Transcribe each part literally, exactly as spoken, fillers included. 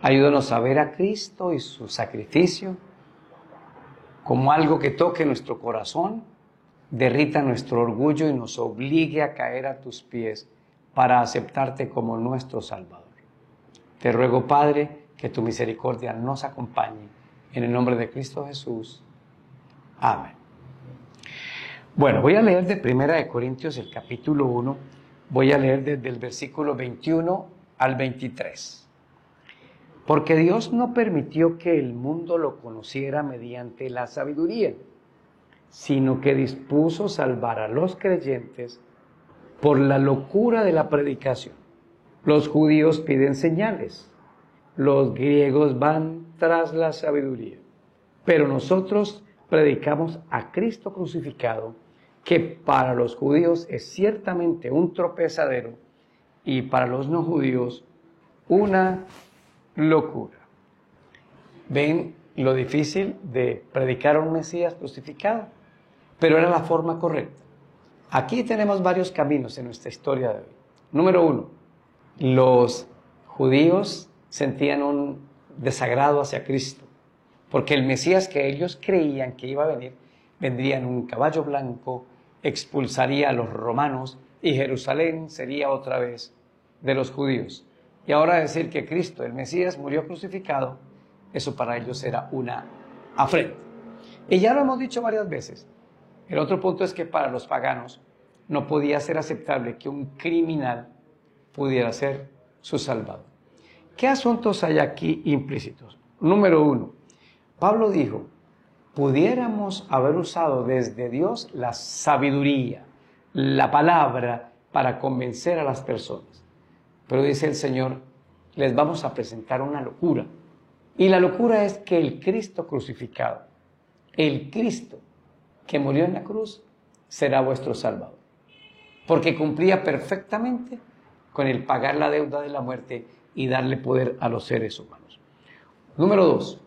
Ayúdanos a ver a Cristo y su sacrificio como algo que toque nuestro corazón, derrita nuestro orgullo y nos obligue a caer a tus pies para aceptarte como nuestro Salvador. Te ruego, Padre, que tu misericordia nos acompañe. En el nombre de Cristo Jesús. Amén. Bueno, voy a leer de Primera de Corintios el capítulo uno. Voy a leer desde el versículo veintiuno al veintitrés. Porque Dios no permitió que el mundo lo conociera mediante la sabiduría, sino que dispuso salvar a los creyentes por la locura de la predicación. Los judíos piden señales, los griegos van tras la sabiduría, pero nosotros predicamos a Cristo crucificado, que para los judíos es ciertamente un tropezadero y para los no judíos una locura. ¿Ven lo difícil de predicar a un Mesías crucificado? Pero era la forma correcta. Aquí tenemos varios caminos en nuestra historia de hoy. Número uno, los judíos sentían un desagrado hacia Cristo, porque el Mesías que ellos creían que iba a venir, vendría en un caballo blanco, expulsaría a los romanos y Jerusalén sería otra vez de los judíos. Y ahora decir que Cristo, el Mesías, murió crucificado, eso para ellos era una afrenta. Y ya lo hemos dicho varias veces. El otro punto es que para los paganos no podía ser aceptable que un criminal pudiera ser su salvador. ¿Qué asuntos hay aquí implícitos? Número uno, Pablo dijo, pudiéramos haber usado desde Dios la sabiduría, la palabra para convencer a las personas. Pero dice el Señor, les vamos a presentar una locura. Y la locura es que el Cristo crucificado, el Cristo que murió en la cruz, será vuestro Salvador. Porque cumplía perfectamente con el pagar la deuda de la muerte y darle poder a los seres humanos. Número dos,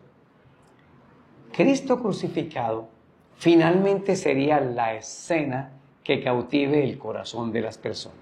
Cristo crucificado finalmente sería la escena que cautive el corazón de las personas.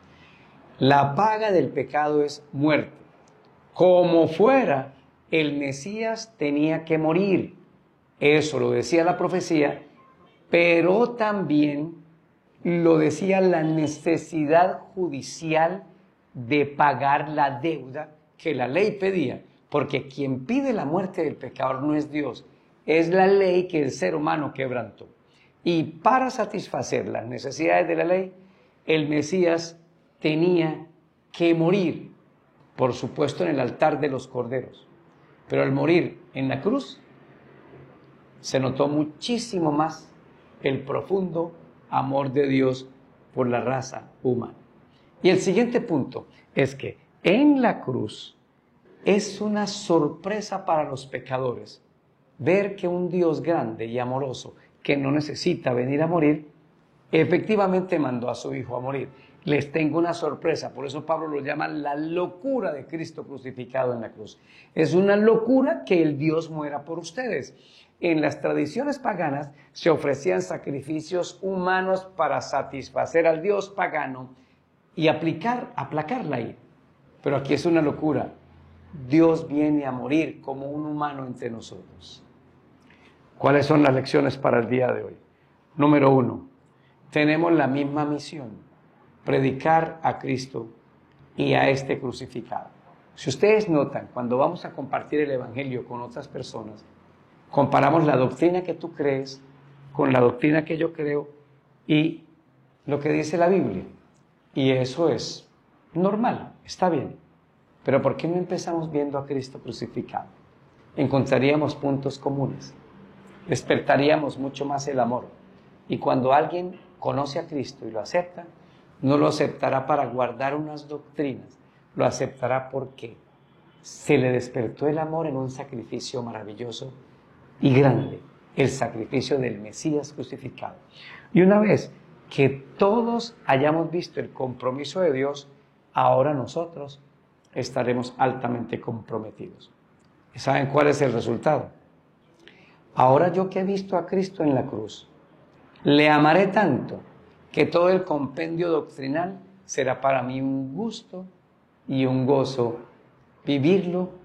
La paga del pecado es muerte. Como fuera, el Mesías tenía que morir. Eso lo decía la profecía, pero también lo decía la necesidad judicial de pagar la deuda que la ley pedía. Porque quien pide la muerte del pecador no es Dios, es la ley que el ser humano quebrantó. Y para satisfacer las necesidades de la ley, el Mesías tenía que morir, por supuesto en el altar de los corderos, pero al morir en la cruz se notó muchísimo más el profundo amor de Dios por la raza humana. Y el siguiente punto es que en la cruz es una sorpresa para los pecadores ver que un Dios grande y amoroso que no necesita venir a morir, efectivamente mandó a su Hijo a morir. Les tengo una sorpresa, por eso Pablo lo llama la locura de Cristo crucificado en la cruz. Es una locura que el Dios muera por ustedes. En las tradiciones paganas se ofrecían sacrificios humanos para satisfacer al Dios pagano y aplicar, aplacar la ira. Pero aquí es una locura. Dios viene a morir como un humano entre nosotros. ¿Cuáles son las lecciones para el día de hoy? Número uno, tenemos la misma misión. Predicar a Cristo y a este crucificado. Si ustedes notan, cuando vamos a compartir el Evangelio con otras personas, comparamos la doctrina que tú crees con la doctrina que yo creo y lo que dice la Biblia. Y eso es normal, está bien. Pero ¿por qué no empezamos viendo a Cristo crucificado? Encontraríamos puntos comunes, despertaríamos mucho más el amor. Y cuando alguien conoce a Cristo y lo acepta, no lo aceptará para guardar unas doctrinas, lo aceptará porque se le despertó el amor en un sacrificio maravilloso y grande, el sacrificio del Mesías crucificado. Y una vez que todos hayamos visto el compromiso de Dios, ahora nosotros estaremos altamente comprometidos. ¿Y saben cuál es el resultado? Ahora yo que he visto a Cristo en la cruz, le amaré tanto que todo el compendio doctrinal será para mí un gusto y un gozo vivirlo